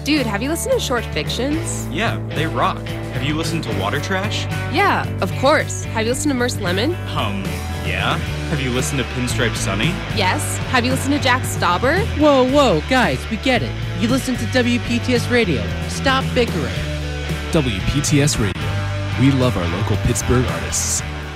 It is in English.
Dude, have you listened to Short Fictions? Yeah, they rock. Have you listened to Water Trash? Yeah, of course. Have you listened to Merce Lemon? Yeah. Have you listened to Pinstripe Sunny? Yes. Have you listened to Jack Stauber? Whoa, guys, we get it. You listen to WPTS Radio. Stop bickering. WPTS Radio. We love our local Pittsburgh artists.